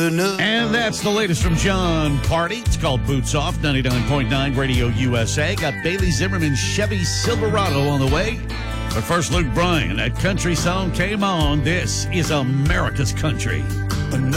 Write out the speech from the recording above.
And that's the latest from John Party. It's called Boots Off, 99.9 Radio USA. Got Bailey Zimmerman's Chevy Silverado on the way. But first, Luke Bryan. That country song came on. This is America's Country.